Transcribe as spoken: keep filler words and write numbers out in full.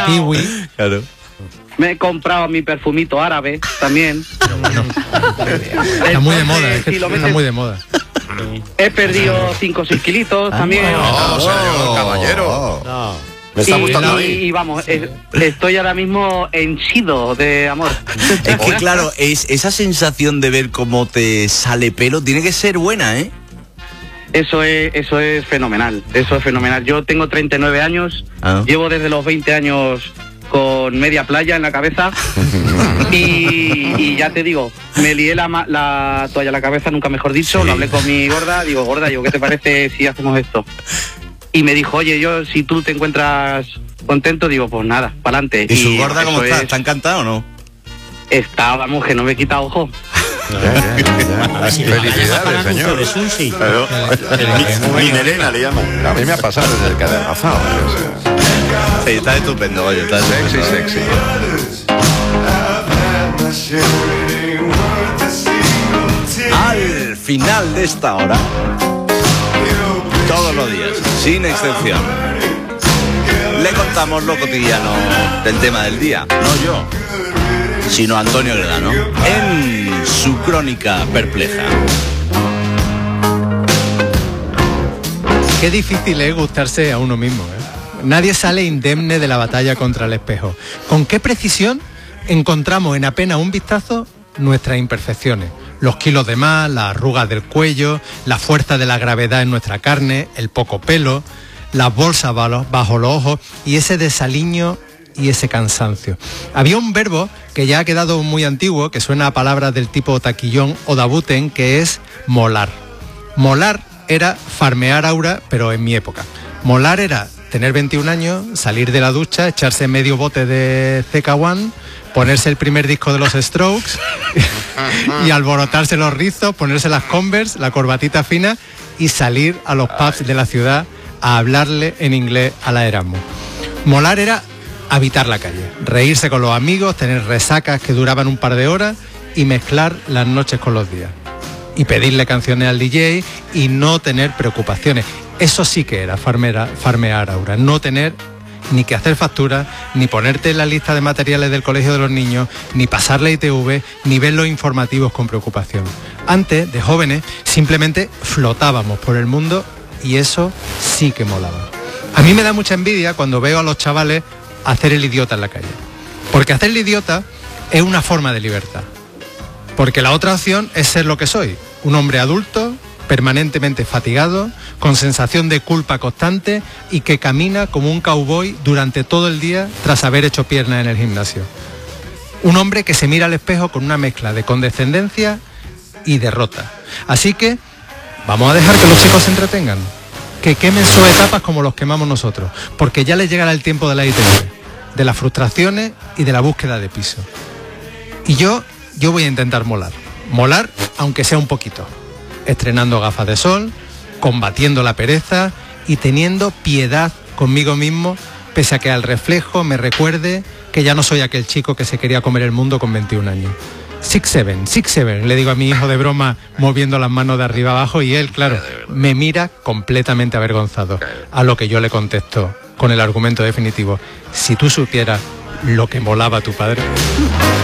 kiwi. Claro. Me he comprado mi perfumito árabe también. Pero bueno, está muy de moda, es que está muy de moda. He perdido cinco o seis kilitos también. No, señor, caballero. No. Me está y, gustando y, ahí. y vamos, es- estoy ahora mismo henchido de amor. Es que claro, es esa sensación de ver cómo te sale pelo tiene que ser buena, ¿eh? Eso es, eso es fenomenal, eso es fenomenal. Yo tengo treinta y nueve años, Ah. llevo desde los veinte años con media playa en la cabeza y, y ya te digo, me lié la, ma- la toalla a la cabeza, nunca mejor dicho, Sí. lo hablé con mi gorda, digo, gorda, digo, ¿qué te parece si hacemos esto? Y me dijo, oye, yo si tú te encuentras contento, digo, pues nada, pa'lante. ¿Y su gorda cómo eso está? es- ¿Está encantada o no? Está, vamos, que no me quita ojo. Felicidades, señor. De sushi. Claro. Mi, mi melena le llaman. A mí me ha pasado desde que he adelgazado. Sí, está estupendo, oye, está Sexy, estupendo. sexy. Al final de esta hora, todos los días, sin excepción, le contamos lo cotidiano del tema del día. No yo, sino Antonio Gredano, en su crónica perpleja. Qué difícil es gustarse a uno mismo, ¿eh? Nadie sale indemne de la batalla contra el espejo. ¿Con qué precisión encontramos en apenas un vistazo nuestras imperfecciones? Los kilos de más, las arrugas del cuello, la fuerza de la gravedad en nuestra carne, el poco pelo, las bolsas bajo, bajo los ojos y ese desaliño y ese cansancio. Había un verbo que ya ha quedado muy antiguo, que suena a palabras del tipo taquillón o dabuten, que es molar. Molar era farmear aura, pero en mi época. Molar era tener veintiún años, salir de la ducha, echarse medio bote de C K uno, ponerse el primer disco de los Strokes y alborotarse los rizos, ponerse las Converse, la corbatita fina y salir a los pubs de la ciudad a hablarle en inglés a la Erasmus. Molar era habitar la calle, reírse con los amigos, tener resacas que duraban un par de horas y mezclar las noches con los días. Y pedirle canciones al D J y no tener preocupaciones. Eso sí que era farmear, farmear aura, no tener ni que hacer facturas, ni ponerte en la lista de materiales del colegio de los niños, ni pasar la I T V, ni ver los informativos con preocupación. Antes, de jóvenes, simplemente flotábamos por el mundo y eso sí que molaba. A mí me da mucha envidia cuando veo a los chavales hacer el idiota en la calle. Porque hacer el idiota es una forma de libertad. Porque la otra opción es ser lo que soy, un hombre adulto, permanentemente fatigado, con sensación de culpa constante y que camina como un cowboy durante todo el día tras haber hecho piernas en el gimnasio. Un hombre que se mira al espejo con una mezcla de condescendencia y derrota. Así que vamos a dejar que los chicos se entretengan, que quemen sus etapas como los quemamos nosotros, porque ya les llegará el tiempo de la I T V, de las frustraciones y de la búsqueda de piso. Y yo, yo voy a intentar molar, molar aunque sea un poquito, estrenando gafas de sol, combatiendo la pereza y teniendo piedad conmigo mismo, pese a que al reflejo me recuerde que ya no soy aquel chico que se quería comer el mundo con veintiún años. Six seven, six seven, le digo a mi hijo de broma moviendo las manos de arriba abajo y él, claro, me mira completamente avergonzado. A lo que yo le contesto con el argumento definitivo: si tú supieras lo que molaba tu padre.